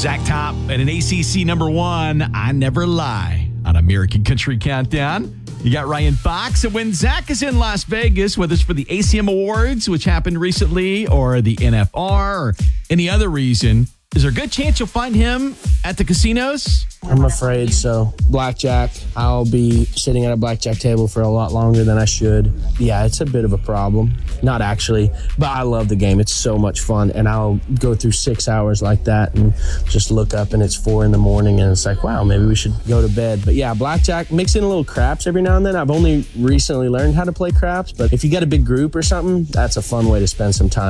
Zach Top and an ACC number one, I Never Lie, on American Country Countdown. You got Ryan Fox. And when Zach is in Las Vegas with us for the ACM Awards, which happened recently, or the NFR, or any other reason, is there a good chance you'll find him at the casinos? I'm afraid so. Blackjack, I'll be sitting at a blackjack table for a lot longer than I should. Yeah, it's a bit of a problem. Not actually, but I love the game. It's so much fun, and I'll go through 6 hours like that and just look up and it's 4 a.m. and it's like, wow, maybe we should go to bed. But yeah, blackjack, mix in a little craps every now and then. I've only recently learned how to play craps, but if you got a big group or something, that's a fun way to spend some time.